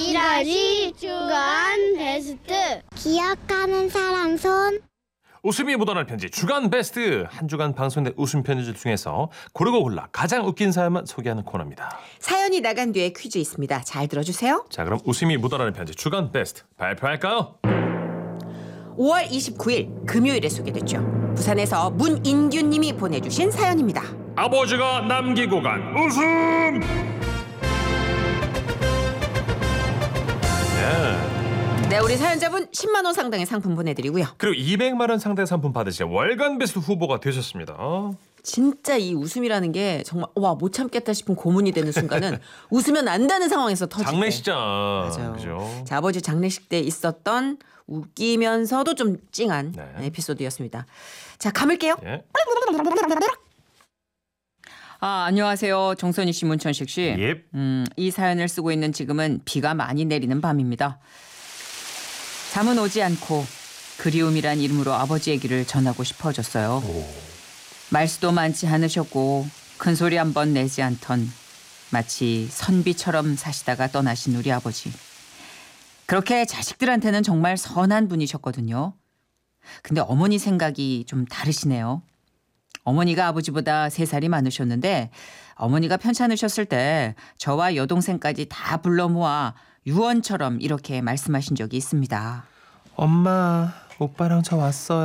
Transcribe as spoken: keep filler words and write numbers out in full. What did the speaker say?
일월이 주간 베스트. 기억하는 사람 손. 웃음이 묻어날 편지 주간 베스트. 한 주간 방송된 웃음 편지들 중에서 고르고 골라 가장 웃긴 사연만 소개하는 코너입니다. 사연이 나간 뒤에 퀴즈 있습니다. 잘 들어주세요. 자, 그럼 웃음이 묻어나는 편지 주간 베스트 발표할까요? 오월 이십구일 금요일에 소개됐죠. 부산에서 문인규 님이 보내주신 사연입니다. 아버지가 남기고 간 웃음. 네. 네, 우리 사연자분 십만 원 상당의 상품 보내드리고요. 그리고 이백만 원 상당의 상품 받으신 월간 베스트 후보가 되셨습니다. 진짜 이 웃음이라는 게 정말 와 못 참겠다 싶은 고문이 되는 순간은 웃으면 안다는 상황에서 터질 때. 장례식장. 맞아요. 그죠? 자, 아버지 장례식 때 있었던 웃기면서도 좀 찡한 네. 에피소드였습니다. 자, 감을게요. 예. 아, 안녕하세요. 정선희 씨, 문천식 씨. 예. 음, 이 사연을 쓰고 있는 지금은 비가 많이 내리는 밤입니다. 잠은 오지 않고 그리움이란 이름으로 아버지 얘기를 전하고 싶어졌어요. 말수도 많지 않으셨고 큰 소리 한 번 내지 않던 마치 선비처럼 사시다가 떠나신 우리 아버지. 그렇게 자식들한테는 정말 선한 분이셨거든요. 근데 어머니 생각이 좀 다르시네요. 어머니가 아버지보다 세 살이 많으셨는데 어머니가 편찮으셨을 때 저와 여동생까지 다 불러 모아 유언처럼 이렇게 말씀하신 적이 있습니다. 엄마, 오빠랑 저 왔어요.